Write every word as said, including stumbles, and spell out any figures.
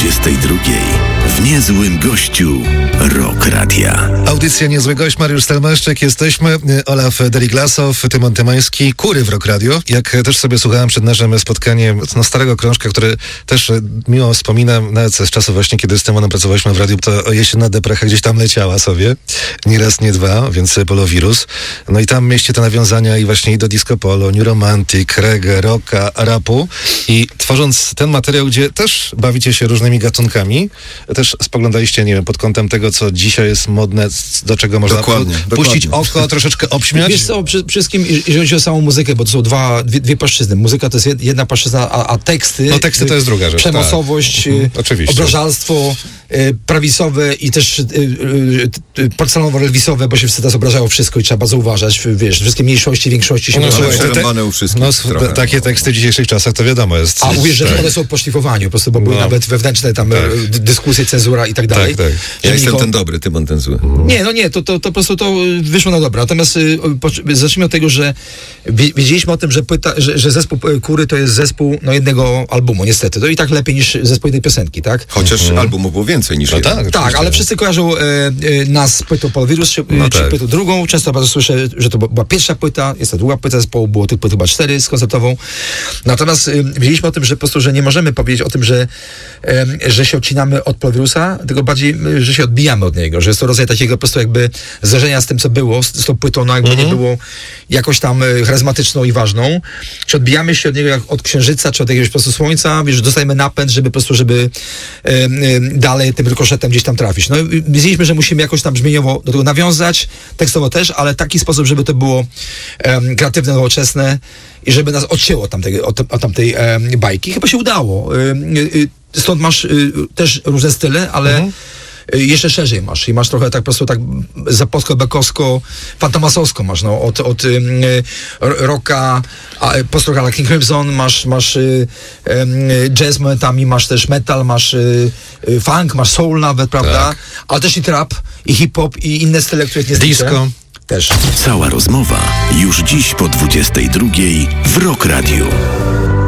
dwudziestej drugiej w Niezłym Gościu Rock Radia. Audycja Niezły Gość, Mariusz Stelmaszczyk, jesteśmy, Olaf Deriglasow, Tymon Tymański, Kury w Rock Radio. Jak też sobie słuchałem przed naszym spotkaniem no, starego krążka, który też miło wspominam, nawet z czasu właśnie, kiedy z Tymonem pracowaliśmy w radiu, to jesienna deprecha gdzieś tam leciała sobie, nie raz, nie dwa, więc Polowirus. No i tam mieści te nawiązania i właśnie i do disco polo, new romantic, reggae, rocka, rapu i tworząc ten materiał, gdzie też bawicie się różnymi gatunkami, też spoglądaliście, nie wiem, pod kątem tego, co dzisiaj jest modne, do czego można dokładnie, pu- puścić dokładnie. oko, troszeczkę obśmiać. Wiesz co, przede wszystkim jeżeli chodzi o samą muzykę, bo to są dwa, dwie, dwie płaszczyzny. Muzyka to jest jedna płaszczyzna, a, a teksty... No teksty to jest druga rzecz. Przemocowość, tak. mhm, oczywiście. obrażalstwo, y, prawicowe i też y, y, y, porcelanowo-relwisowe, bo się teraz obrażało wszystko i trzeba bardzo uważać. Wiesz, wszystkie mniejszości, większości się No, obrażają. słuchaj, Przerąbane u wszystkich No, trochę, t- takie no. teksty w dzisiejszych czasach, to wiadomo jest. A uwierz, że tak. one są po szlifowaniu, po prostu, bo były No. nawet wewnętrzne tam Tak. tak. dyskusje, cenzura i tak dalej. Tak, tak. Ja Że jestem nikogo- ten dobry, Tymon ten zły. Nie, no nie, to, to, to po prostu to wyszło na dobre. Natomiast y, po, zacznijmy od tego, że wie- wiedzieliśmy o tym, że, płyta, że, że zespół y, Kury to jest zespół no, jednego albumu, niestety. To i tak lepiej niż zespół jednej piosenki, tak? Chociaż albumów było więcej niż No jeden. tak, Tak, oczywiście. ale wszyscy kojarzą e, e, nas z płytą Polowirus, czy, No czy tak. płytą drugą. Często bardzo słyszę, że to była pierwsza płyta, jest to druga płyta zespołu, było tych płyt chyba cztery z koncertową. Natomiast e, wiedzieliśmy o tym, że po prostu, że nie możemy powiedzieć o tym, że, e, że się odcinamy od Polowirusa, tylko bardziej, e, że się odbijamy od niego, że jest to rodzaj takiego po prostu jakby zderzenia z tym, co było, z, z tą płytą, no jakby Mhm. nie było jakoś tam e, charyzmatyczną i ważną. Czy odbijamy się od niego jak od księżyca, czy od jakiegoś po prostu słońca, wiesz, że dostajemy napęd, żeby po prostu, żeby e, e, dalej tym rykoszetem gdzieś tam trafić. No i wiedzieliśmy, że musimy jakoś tam brzmieniowo do tego nawiązać, tekstowo też, ale w taki sposób, żeby to było em, kreatywne, nowoczesne i żeby nas odcięło od tamtej, od, od tamtej em, bajki. Chyba się udało. Ym, y, y, stąd masz y, też różne style, ale Mhm. y, jeszcze szerzej masz i masz trochę tak po prostu tak zapotko, bekowsko, fantomasowsko masz, no, od, od ym, y, rocka, a, post-rocka King Crimson, masz, masz y, y, jazz momentami, masz też metal, masz y, y, funk, masz soul nawet, prawda? Tak. Ale też i trap, i hip-hop, i inne style, których nie zliczę. Disco. Też. Cała rozmowa już dziś po dwudziestej drugiej w Rock Radio.